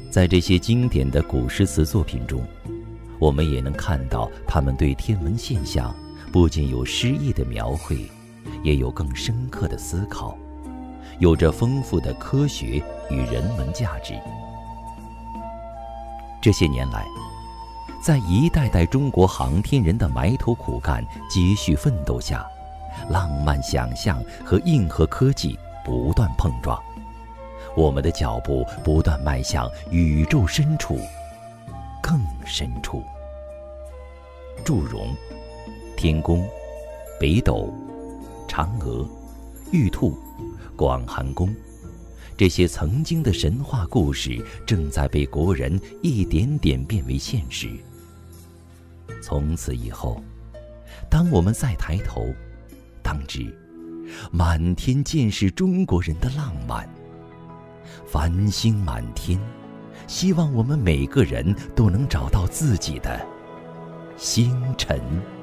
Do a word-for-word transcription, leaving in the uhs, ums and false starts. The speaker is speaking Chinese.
在这些经典的古诗词作品中，我们也能看到他们对天文现象不仅有诗意的描绘，也有更深刻的思考，有着丰富的科学与人文价值。这些年来，在一代代中国航天人的埋头苦干、接续奋斗下，浪漫想象和硬核科技不断碰撞，我们的脚步不断迈向宇宙深处，更深处。祝融、天宫、北斗、嫦娥、玉兔、广寒宫，这些曾经的神话故事正在被国人一点点变为现实。从此以后，当我们再抬头，当知满天尽是中国人的浪漫。繁星满天，希望我们每个人都能找到自己的星辰。